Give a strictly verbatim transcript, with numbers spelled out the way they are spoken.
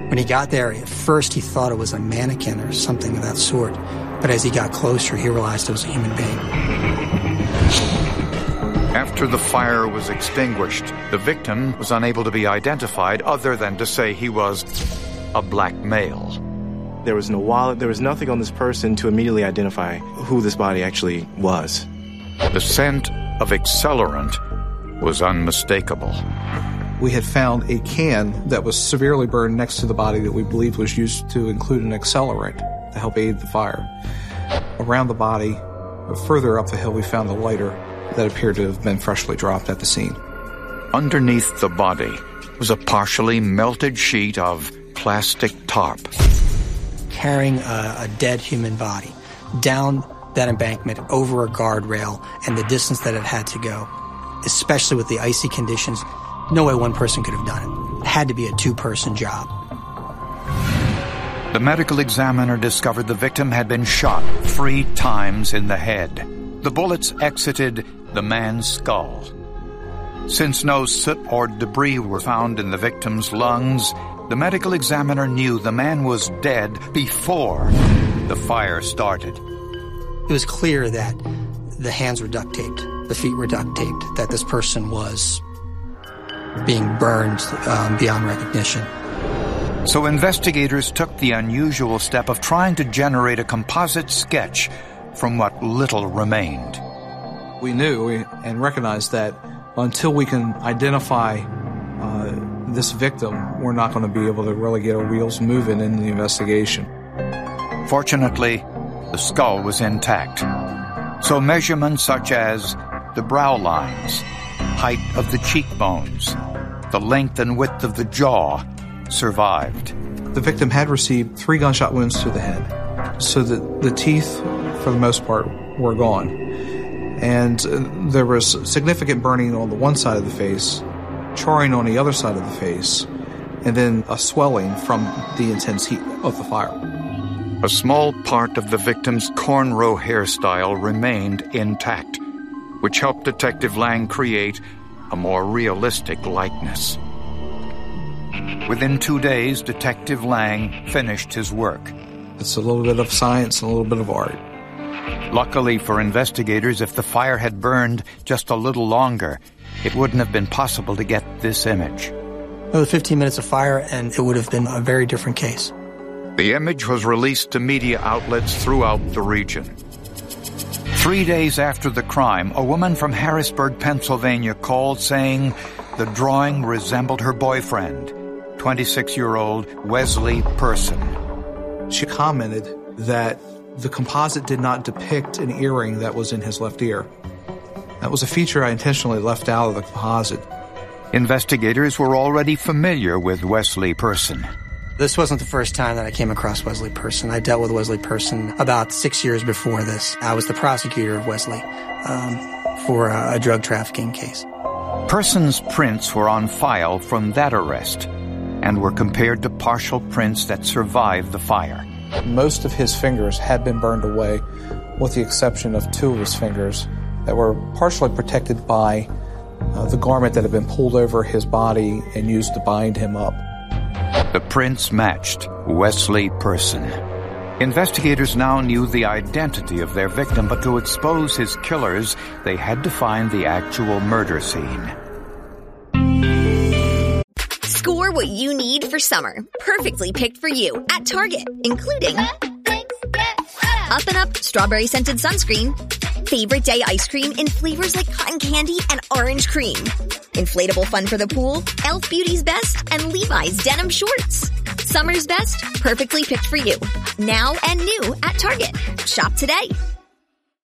When he got there, at first he thought it was a mannequin or something of that sort. But as he got closer, he realized it was a human being. After the fire was extinguished, the victim was unable to be identified other than to say he was a black male. There was no wallet, there was nothing on this person to immediately identify who this body actually was. The scent of accelerant was unmistakable. We had found a can that was severely burned next to the body that we believed was used to include an accelerant to help aid the fire. Around the body, further up the hill, we found a lighter that appeared to have been freshly dropped at the scene. Underneath the body was a partially melted sheet of plastic tarp. Carrying a, a dead human body down that embankment over a guardrail and the distance that it had to go, especially with the icy conditions, no way one person could have done it. It had to be a two-person job. The medical examiner discovered the victim had been shot three times in the head. The bullets exited the man's skull. Since no soot or debris were found in the victim's lungs, the medical examiner knew the man was dead before the fire started. It was clear that the hands were duct taped, the feet were duct taped, that this person was being burned um, beyond recognition. So investigators took the unusual step of trying to generate a composite sketch from what little remained. We knew and recognized that until we can identify uh, this victim, we're not going to be able to really get our wheels moving in the investigation. Fortunately, the skull was intact. So measurements such as the brow lines, height of the cheekbones, the length and width of the jaw survived. The victim had received three gunshot wounds to the head, so that the teeth, for the most part, were gone. And uh, there was significant burning on the one side of the face, charring on the other side of the face, and then a swelling from the intense heat of the fire. A small part of the victim's cornrow hairstyle remained intact, which helped Detective Lang create a more realistic likeness. Within two days, Detective Lang finished his work. It's a little bit of science and a little bit of art. Luckily for investigators, if the fire had burned just a little longer, it wouldn't have been possible to get this image. Another fifteen minutes of fire, and it would have been a very different case. The image was released to media outlets throughout the region. Three days after the crime, a woman from Harrisburg, Pennsylvania called saying the drawing resembled her boyfriend, twenty-six-year-old Wesley Person. She commented that the composite did not depict an earring that was in his left ear. That was a feature I intentionally left out of the composite. Investigators were already familiar with Wesley Person. This wasn't the first time that I came across Wesley Person. I dealt with Wesley Person about six years before this. I was the prosecutor of Wesley um, for a, a drug trafficking case. Person's prints were on file from that arrest and were compared to partial prints that survived the fire. Most of his fingers had been burned away, with the exception of two of his fingers that were partially protected by uh, the garment that had been pulled over his body and used to bind him up. The prints matched Wesley Person. Investigators now knew the identity of their victim, but to expose his killers, they had to find the actual murder scene. Score what you need for summer, perfectly picked for you at Target, including Up and Up Strawberry Scented Sunscreen, Favorite Day Ice Cream in flavors like cotton candy and orange cream, Inflatable Fun for the Pool, e l f Beauty's Best, and Levi's Denim Shorts. Summer's best, perfectly picked for you. Now and new at Target. Shop today.